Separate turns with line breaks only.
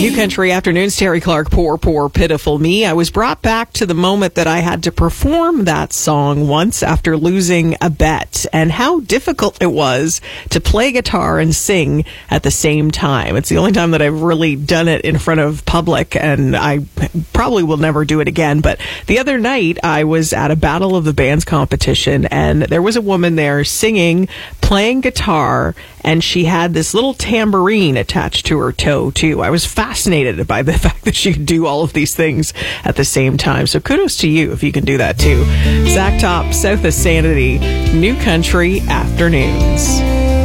New Country Afternoons, Terry Clark, Poor, Poor, Pitiful Me. I was brought back to the moment that I had to perform that song once after losing a bet, and how difficult it was to play guitar and sing at the same time. It's the only time that I've really done it in front of public, and I probably will never do it again. But the other night, I was at a Battle of the Bands competition, and there was a woman there singing, playing guitar, and she had this little tambourine attached to her toe, too. I was fascinated by the fact that she could do all of these things at the same time. So kudos to you if you can do that, too. Zach Top, South of Sanity, New Country Afternoons.